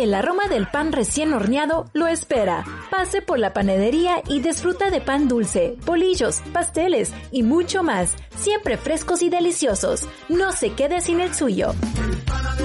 el aroma del pan recién horneado lo espera. Pase por la panadería y disfruta de pan dulce, bolillos, pasteles y mucho más, siempre frescos y deliciosos. No se quede sin el suyo.